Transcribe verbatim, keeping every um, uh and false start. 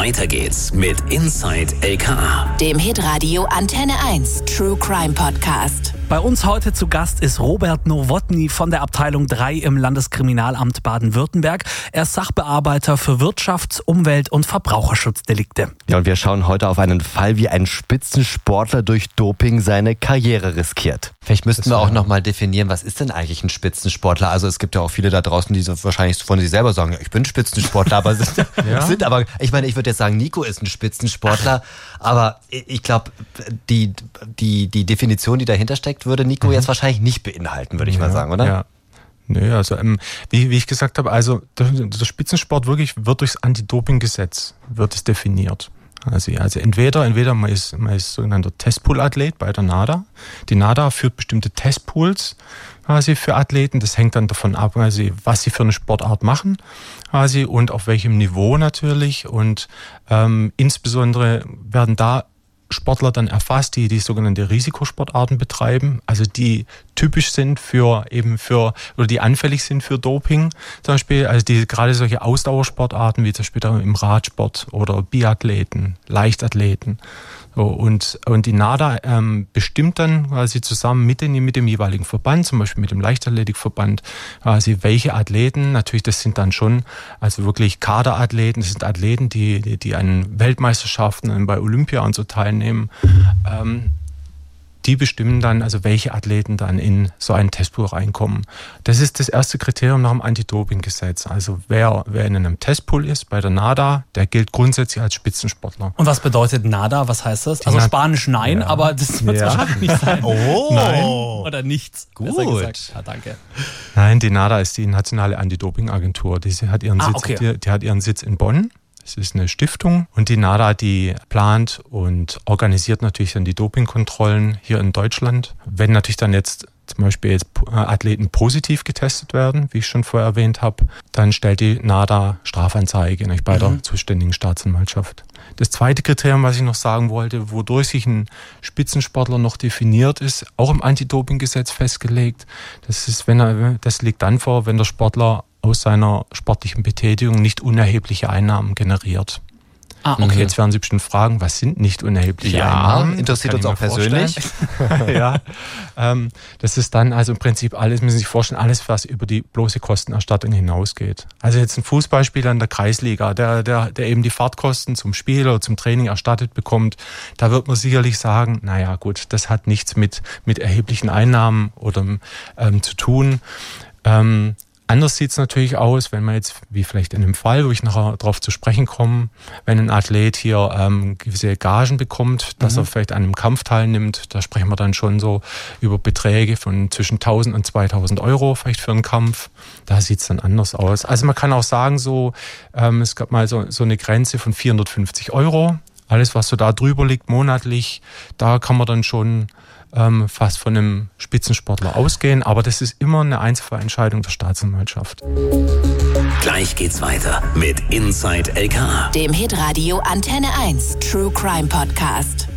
Weiter geht's mit Inside L K A, dem Hitradio Antenne eins True Crime Podcast. Bei uns heute zu Gast ist Robert Nowotny von der Abteilung drei im Landeskriminalamt Baden-Württemberg. Er ist Sachbearbeiter für Wirtschafts-, Umwelt- und Verbraucherschutzdelikte. Ja, und wir schauen heute auf einen Fall, wie ein Spitzensportler durch Doping seine Karriere riskiert. Vielleicht müssten wir auch nochmal definieren, was ist denn eigentlich ein Spitzensportler? Also es gibt ja auch viele da draußen, die so wahrscheinlich von sich selber sagen, ja, ich bin Spitzensportler, aber sind, ja? sind aber, ich meine, ich würde jetzt sagen, Nico ist ein Spitzensportler, aber ich glaube, die, die, die Definition, die dahinter steckt, würde Nico mhm. jetzt wahrscheinlich nicht beinhalten, würde ich ja, mal sagen, oder? Ja. Nö, also ähm, wie, wie ich gesagt habe, also der, der Spitzensport wirklich wird durchs Anti-Doping-Gesetz wird es definiert. Also, also entweder, entweder man ist, man ist sogenannter Testpool-Athlet bei der NADA. Die NADA führt bestimmte Testpools quasi für Athleten. Das hängt dann davon ab, quasi, was sie für eine Sportart machen quasi und auf welchem Niveau natürlich. Und ähm, insbesondere werden da Sportler dann erfasst, die die sogenannte Risikosportarten betreiben, also die typisch sind für eben für oder die anfällig sind für Doping, zum Beispiel, also die gerade solche Ausdauersportarten wie zum Beispiel im Radsport oder Biathleten, Leichtathleten. So, und, und die NADA ähm, bestimmt dann quasi zusammen mit, den, mit dem jeweiligen Verband, zum Beispiel mit dem Leichtathletikverband, quasi welche Athleten, natürlich das sind dann schon also wirklich Kaderathleten, das sind Athleten, die, die, die an Weltmeisterschaften, bei Olympia und so teilnehmen, ähm, die bestimmen dann, also welche Athleten dann in so einen Testpool reinkommen. Das ist das erste Kriterium nach dem Anti-Doping-Gesetz. Also wer, wer in einem Testpool ist, bei der NADA, der gilt grundsätzlich als Spitzensportler. Und was bedeutet NADA? Was heißt das? Also Spanisch nein, ja. aber das wird ja. wahrscheinlich nicht sein. Oh! Nein. Oder nichts. Gut. Ja, danke. Nein, die NADA ist die nationale Anti-Doping-Agentur. Die hat ihren ah, Sitz, okay. die, die hat ihren Sitz in Bonn. Es ist eine Stiftung und die NADA, die plant und organisiert natürlich dann die Dopingkontrollen hier in Deutschland. Wenn natürlich dann jetzt zum Beispiel jetzt Athleten positiv getestet werden, wie ich schon vorher erwähnt habe, dann stellt die NADA Strafanzeige bei der mhm. zuständigen Staatsanwaltschaft. Das zweite Kriterium, was ich noch sagen wollte, wodurch sich ein Spitzensportler noch definiert ist, auch im Anti-Doping-Gesetz festgelegt, das ist, wenn er, das liegt dann vor, wenn der Sportler aus seiner sportlichen Betätigung nicht unerhebliche Einnahmen generiert. Ah, okay. Jetzt werden Sie bestimmt fragen, was sind nicht unerhebliche ja, Einnahmen? Interessiert uns auch persönlich. ja, ähm, das ist dann also im Prinzip alles, müssen Sie sich vorstellen, alles, was über die bloße Kostenerstattung hinausgeht. Also jetzt ein Fußballspieler in der Kreisliga, der, der, der eben die Fahrtkosten zum Spiel oder zum Training erstattet bekommt, da wird man sicherlich sagen, naja gut, das hat nichts mit, mit erheblichen Einnahmen oder ähm, zu tun. Ähm, Anders sieht es natürlich aus, wenn man jetzt, wie vielleicht in dem Fall, wo ich nachher darauf zu sprechen komme, wenn ein Athlet hier ähm, gewisse Gagen bekommt, dass mhm. er vielleicht an einem Kampf teilnimmt, da sprechen wir dann schon so über Beträge von zwischen tausend und zweitausend Euro vielleicht für einen Kampf. Da sieht es dann anders aus. Also man kann auch sagen, so ähm, es gab mal so, so eine Grenze von vierhundertfünfzig Euro. Alles, was so da drüber liegt monatlich, da kann man dann schon ähm, fast von einem Spitzensportler ausgehen. Aber das ist immer eine Einzelfallentscheidung der Staatsanwaltschaft. Gleich geht's weiter mit Inside L K A, dem Hitradio Antenne eins True Crime Podcast.